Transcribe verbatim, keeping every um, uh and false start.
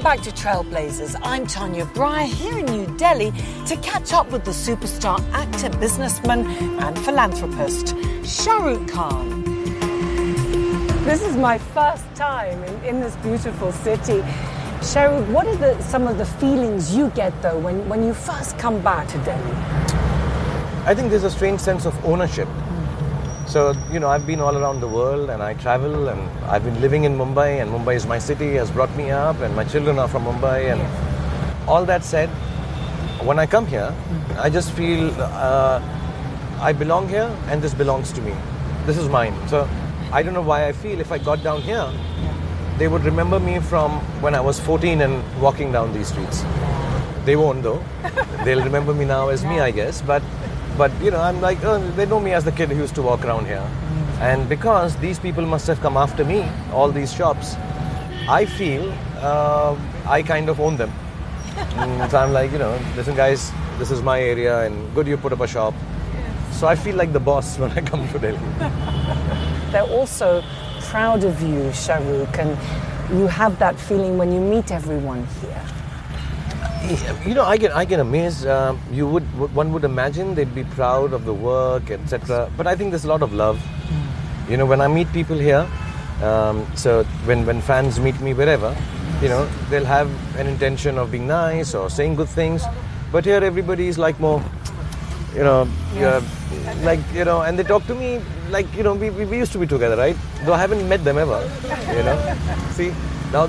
back to Trailblazers. I'm Tanya Breyer here in New Delhi to catch up with the superstar actor, businessman and philanthropist, Shah Rukh Khan. This is my first time in, in this beautiful city. Shah Rukh, what are the, some of the feelings you get, though, when, when you first come back to Delhi? I think there's a strange sense of ownership. So, you know, I've been all around the world and I travel and I've been living in Mumbai, and Mumbai is my city, has brought me up, and my children are from Mumbai. And yes. All that said, when I come here, mm-hmm. I just feel uh, I belong here and this belongs to me. This is mine. So I don't know why I feel if I got down here, yeah. they would remember me from when I was fourteen and walking down these streets. They won't though. They'll remember me now as yeah. me, I guess. But But, you know, I'm like, oh, they know me as the kid who used to walk around here. Mm. And because these people must have come after me, all these shops, I feel uh, I kind of own them. mm, so I'm like, you know, listen guys, this is my area and good you put up a shop. Yes. So I feel like the boss when I come to Delhi. They're also proud of you, Shah Rukh, and you have that feeling when you meet everyone here. You know, I get I get amazed. Uh, you would one would imagine they'd be proud of the work, et cetera. But I think there's a lot of love. Mm. You know, when I meet people here, um, so when when fans meet me wherever, you know, they'll have an intention of being nice or saying good things. But here, everybody is like more, you know, yeah. uh, like you know, and they talk to me like you know we, we we used to be together, right? Though I haven't met them ever. You know, see. Now